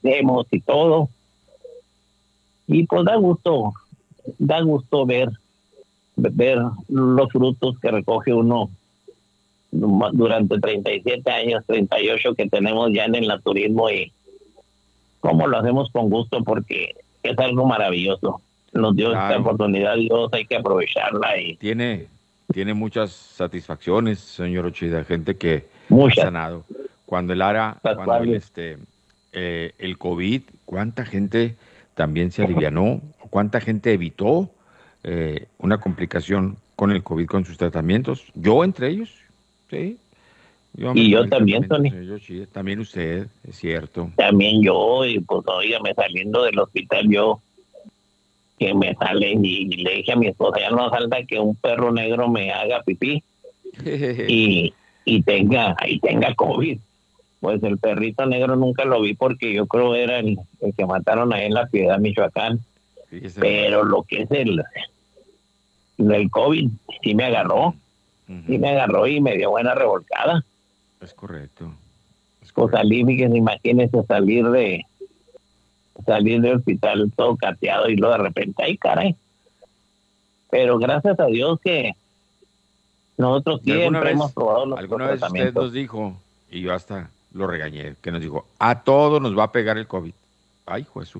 crecemos y todo. Y pues da gusto ver los frutos que recoge uno durante 37 años, 38 que tenemos ya en el naturismo, y cómo lo hacemos con gusto porque es algo maravilloso. Nos dio esta oportunidad, Dios, hay que aprovecharla. Y tiene muchas satisfacciones, señor Uchida, gente que ha muchas, sanado. Cuando el COVID, cuánta gente también se alivianó, cuánta gente evitó una complicación con el COVID con sus tratamientos. Yo entre ellos, sí. Yo me y yo tomé el también, tratamiento, Tony. señor Yoshida. También usted, es cierto. También yo, y pues óigame, saliendo del hospital yo, que me sale y le dije a mi esposa, ya no falta que un perro negro me haga pipí y, y tenga COVID. Pues el perrito negro nunca lo vi porque yo creo era el que mataron ahí en la Piedad, Michoacán. Fíjese nomás. Pero lo que es el COVID sí me agarró, sí me agarró y me dio buena revolcada. Es correcto. Pues salí, fíjense, imagínense salir del hospital todo cateado y luego de repente, ay caray. Pero gracias a Dios que nosotros Y siempre hemos probado los alguna vez usted tratamientos. nos dijo, y yo hasta lo regañé, que nos dijo, a todos nos va a pegar el COVID. Ay, Jesús.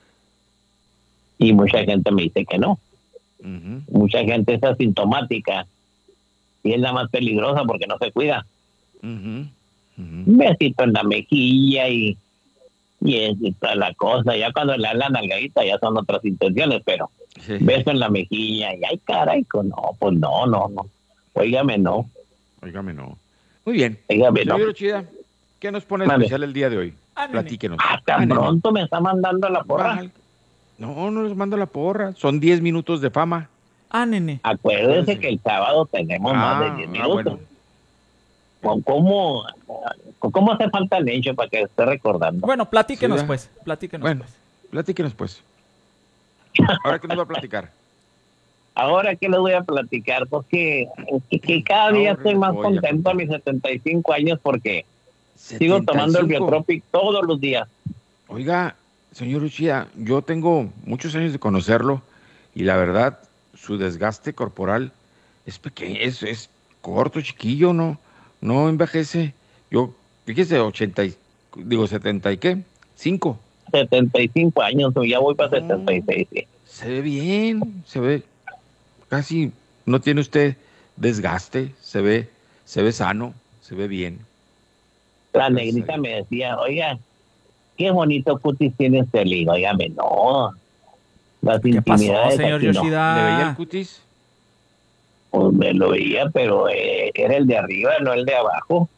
Y mucha gente me dice que no. Mucha gente es asintomática y es la más peligrosa porque no se cuida. Un besito en la mejilla y toda la cosa. Ya cuando le dan la nalgadita ya son otras intenciones, pero beso en la mejilla y ay caray, no, pues no. Óigame, no. Muy bien. Óigame, Señor no. Uchida, ¿qué nos pone especial el día de hoy? Platíquenos. Tan pronto me está mandando la porra. No les mando la porra. Son 10 minutos de fama. Nene. Acuérdese que el sábado tenemos más de 10 minutos. Bueno. ¿Cómo hace falta el hecho para que esté recordando? Bueno, platíquenos pues. Platíquenos pues. ¿Ahora qué nos va a platicar? Ahora que les voy a platicar, porque que cada día estoy más contento a mis 75 años porque 75. Sigo tomando el Biotropic todos los días. Oiga, señor Uchida, yo tengo muchos años de conocerlo y la verdad, su desgaste corporal es pequeño, es corto, chiquillo, no envejece. Yo, fíjese, 70 y qué, 5. 75 años, ya voy para 76. Sí. Se ve bien, se ve casi, no tiene usted desgaste, se ve sano, se ve bien. La negrita me decía, oiga, qué bonito cutis tiene usted, le digo, óigame, no. Las ¿Qué pasó, señor Yoshida? ¿Le veía el cutis? Pues me lo veía, pero era el de arriba, no el de abajo.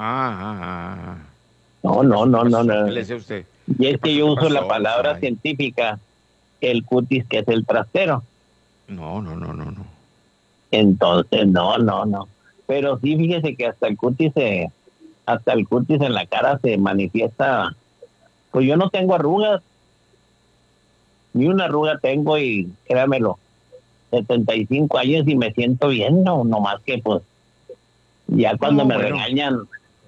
No. ¿Qué le decía usted? Y es que yo uso la palabra científica, el cutis, que es el trasero. No. Entonces, no. Pero sí, fíjese que hasta el cutis en la cara se manifiesta. Pues yo no tengo arrugas, ni una arruga tengo, y créamelo, 75 años y me siento bien, no más que pues ya cuando me regañan.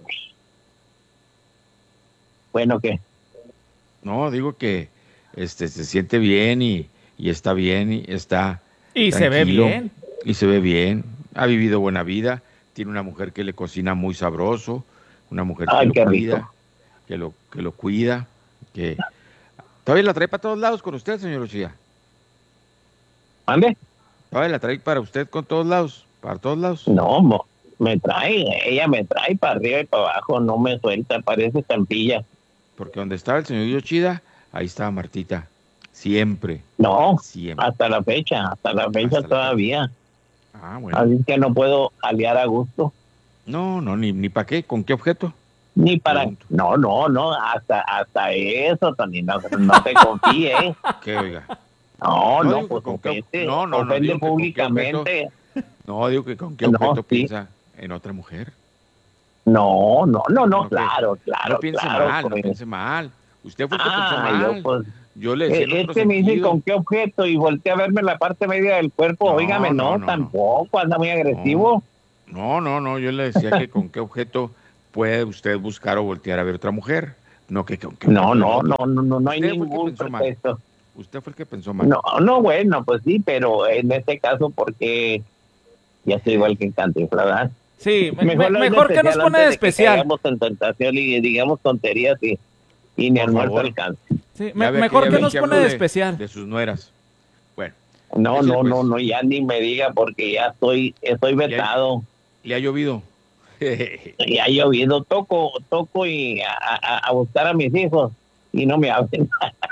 Bueno, ¿qué? No, digo que se siente bien y está bien y está y se ve bien. Y se ve bien, ha vivido buena vida, tiene una mujer que le cocina muy sabroso, una mujer que lo cuida, que lo cuida, que todavía la trae para todos lados con usted, señor Lucía. ¿Mande? Todavía la trae para usted para todos lados. No, ella me trae para arriba y para abajo, no me suelta, parece estampilla. Porque donde estaba el señor Yoshida, ahí estaba Martita, siempre. No, siempre. hasta la fecha todavía. Bueno. Así que no puedo aliar a gusto. No, ni para qué, ¿con qué objeto? Ni para... No, hasta eso, Tony, no te confíe. ¿Qué, oiga? No, pues ofende públicamente. No, digo que con qué objeto piensa en otra mujer. No, claro. No piense mal. Usted fue el que pensó mal. Yo le decía es que me dice con qué objeto y volteé a verme la parte media del cuerpo. Óigame, tampoco, anda muy agresivo. No, yo le decía que con qué objeto puede usted buscar o voltear a ver otra mujer. No hay ningún pretexto. Usted fue el que pensó mal. No, bueno, pues sí, pero en este caso porque ya estoy igual que en Cantinflas, ¿verdad? Sí, mejor que nos pone de especial. Que en tentación y digamos tonterías y ni almuerzo alcanza. Sí, mejor que nos pone de especial. De sus nueras. Bueno. No, ya ni me diga porque ya estoy vetado. ¿Le ha llovido? Y ha llovido, toco y a buscar a mis hijos y no me abren.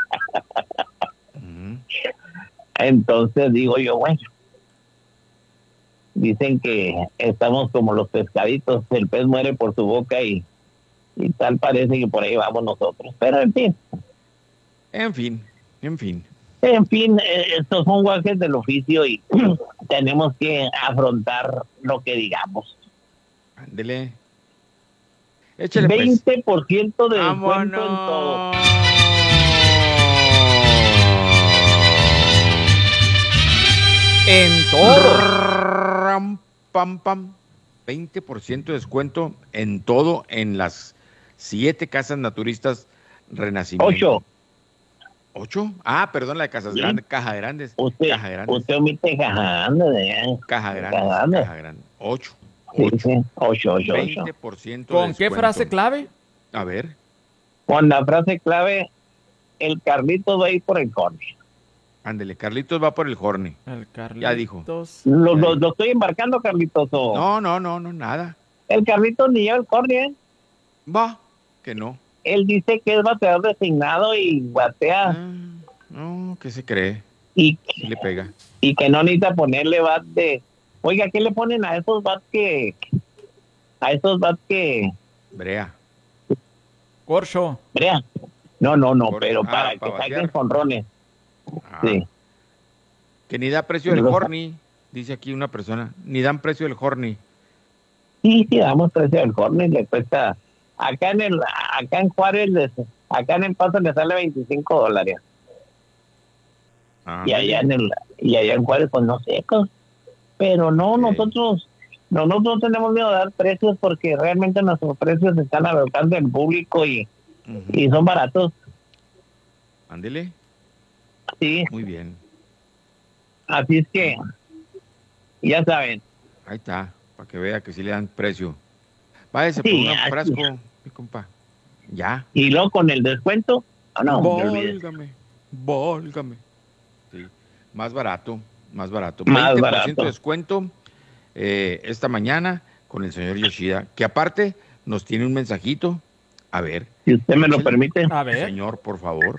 Entonces digo yo, bueno, dicen que estamos como los pescaditos, el pez muere por su boca y tal parece que por ahí vamos nosotros, pero en fin, estos son guajes del oficio y tenemos que afrontar lo que digamos. Ándele. Échale 20% pues. De descuento en todo. En todo. Ram, pam, pam. 20% de descuento en todo en las 7 casas naturistas Renacimiento. 8. Ah, perdón, la de Casas Grandes, Caja Grandes. Usted omite Caja Grandes. Caja Grande. 8. 20%. ¿Con qué frase clave? A ver. Con la frase clave, el Carlitos va a ir por el Horny. Ándele, Carlitos va por el Horny. Ya dijo. Lo estoy embarcando, Carlitos. No, nada. El Carlitos ni lleva el Horny, ¿eh? Va, que no. Él dice que es bateador designado y batea. No, ¿qué se cree? Y le pega. Y que no necesita ponerle bat de... Oiga, ¿qué le ponen a esos bats que... Brea. Corcho. Brea. No, pero para que saquen jonrones. Sí. Que ni da precio del Horny, dice aquí una persona. Ni dan precio del Horny. Sí, damos precio del Horny, le cuesta... Acá en Juárez, acá en El Paso le sale $25. Y allá en Juárez, pues no sé, pero no, nosotros tenemos miedo de dar precios porque realmente nuestros precios están al alcance del público y son baratos. Ándele. Sí. Muy bien. Así es que, ya saben. Ahí está, para que vea que sí le dan precio. Váyase por un frasco, mi compa. Ya. Y luego con el descuento, Válgame. Sí, más barato. 20% de descuento esta mañana con el señor Yoshida, que aparte nos tiene un mensajito. A ver. Si usted me lo permite. A ver. Señor, por favor.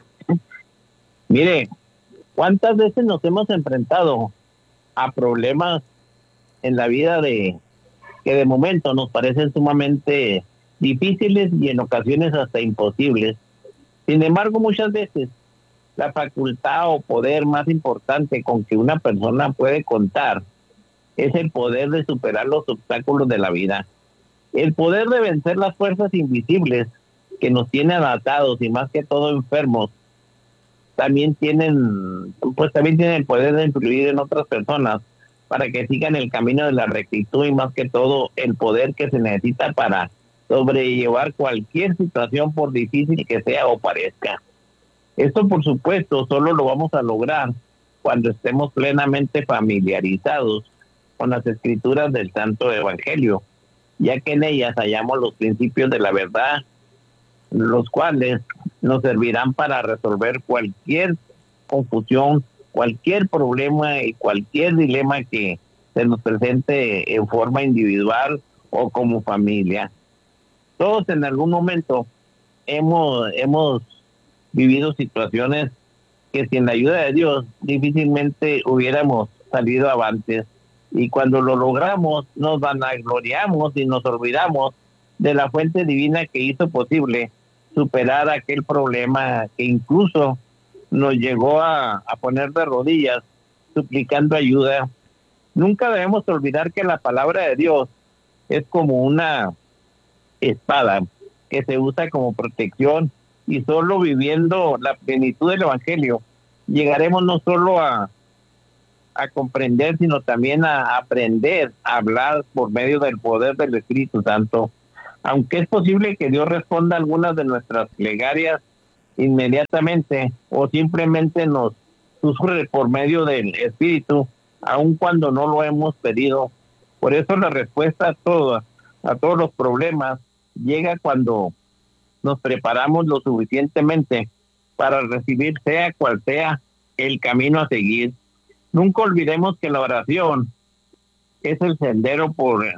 Mire, ¿cuántas veces nos hemos enfrentado a problemas en la vida que de momento nos parecen sumamente difíciles y en ocasiones hasta imposibles? Sin embargo, muchas veces la facultad o poder más importante con que una persona puede contar es el poder de superar los obstáculos de la vida, el poder de vencer las fuerzas invisibles que nos tienen atados y más que todo enfermos. También tienen el poder de influir en otras personas para que sigan el camino de la rectitud y más que todo el poder que se necesita para sobrellevar cualquier situación por difícil que sea o parezca. Esto, por supuesto, solo lo vamos a lograr cuando estemos plenamente familiarizados con las escrituras del Santo Evangelio, ya que en ellas hallamos los principios de la verdad, los cuales nos servirán para resolver cualquier confusión, cualquier problema y cualquier dilema que se nos presente en forma individual o como familia. Todos en algún momento hemos vivido situaciones que sin la ayuda de Dios difícilmente hubiéramos salido avantes, y cuando lo logramos nos vanagloriamos y nos olvidamos de la fuente divina que hizo posible superar aquel problema que incluso nos llegó a poner de rodillas suplicando ayuda. Nunca debemos olvidar que la palabra de Dios es como una espada que se usa como protección, y solo viviendo la plenitud del Evangelio llegaremos no solo a comprender, sino también a aprender a hablar por medio del poder del Espíritu Santo. aunque es posible que Dios responda a algunas de nuestras plegarias inmediatamente o simplemente nos susurre por medio del Espíritu, aun cuando no lo hemos pedido. Por eso la respuesta a todos los problemas llega cuando nos preparamos lo suficientemente para recibir sea cual sea el camino a seguir. Nunca olvidemos que la oración es el sendero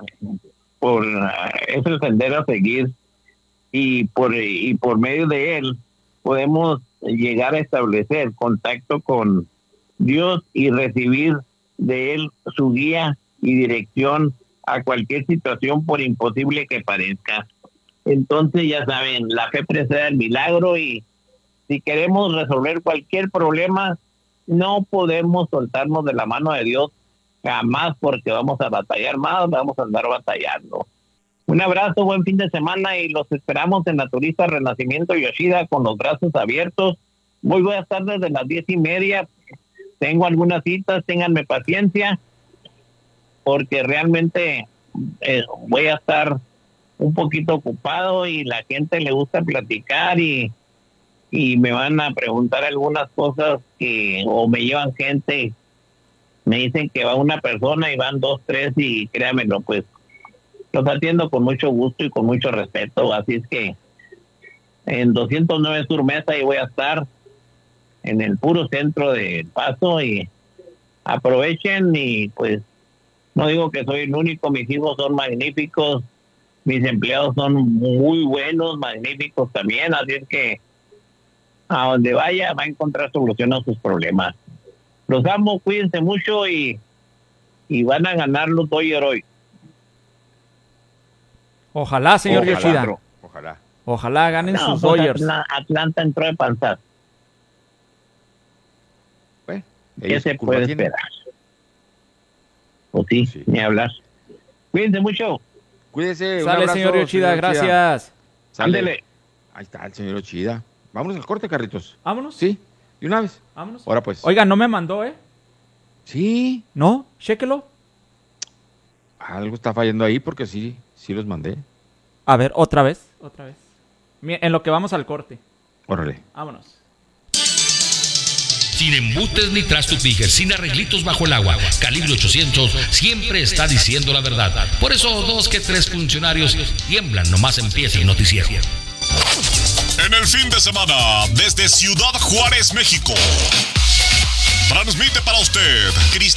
es el sendero a seguir, y por medio de él podemos llegar a establecer contacto con Dios y recibir de él su guía y dirección a cualquier situación, por imposible que parezca. Entonces, ya saben, la fe precede el milagro, y si queremos resolver cualquier problema, no podemos soltarnos de la mano de Dios jamás, porque vamos a batallar más, vamos a andar batallando. Un abrazo, buen fin de semana, y los esperamos en la Turista Renacimiento Yoshida con los brazos abiertos. Voy a estar desde las 10:30. Tengo algunas citas, ténganme paciencia, porque realmente voy a estar un poquito ocupado y la gente le gusta platicar y me van a preguntar algunas cosas o me llevan gente, me dicen que va una persona y van 2, 3 y créanmelo, pues los atiendo con mucho gusto y con mucho respeto. Así es que en 209 Sur Mesa y voy a estar en el puro centro de Paso, y aprovechen. Y pues no digo que soy el único, mis hijos son magníficos, mis empleados son muy buenos, magníficos también, así es que a donde vaya va a encontrar solución a sus problemas. Los amo, cuídense mucho y van a ganar los Dodgers hoy. Ojalá, señor Yoshida. Ojalá ganen sus Dodgers. Atlanta entró de panzazo. ¿Qué se puede esperar? Pues sí, ni hablar. Cuídense mucho. Cuídese. Sale, abrazo, señor Yoshida, gracias. Ándele. Ahí está el señor Yoshida. Vámonos al corte, Carlitos. ¿Vámonos? Sí, de una vez. Vámonos. Ahora pues. Oiga, no me mandó, ¿eh? Sí. ¿No? Chéquelo. Algo está fallando ahí porque sí los mandé. A ver, otra vez. En lo que vamos al corte. Órale. Vámonos. Sin embutes ni trastupigues, sin arreglitos bajo el agua, Calibre 800 siempre está diciendo la verdad. Por eso 2 que 3 funcionarios tiemblan nomás empieza el noticiero. En el fin de semana, desde Ciudad Juárez, México, transmite para usted Cristian